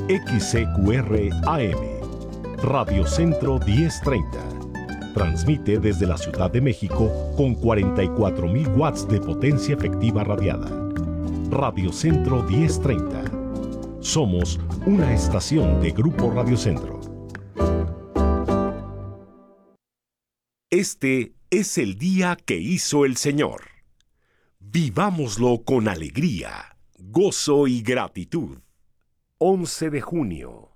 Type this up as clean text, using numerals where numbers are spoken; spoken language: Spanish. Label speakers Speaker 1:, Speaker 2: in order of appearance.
Speaker 1: XCQR AM, Radio Centro 1030. Transmite desde la Ciudad de México con 44.000 watts de potencia efectiva radiada. Radio Centro 1030. Somos una estación de Grupo Radio Centro. Este es el día que hizo el Señor. Vivámoslo con alegría, gozo y gratitud. 11 de junio.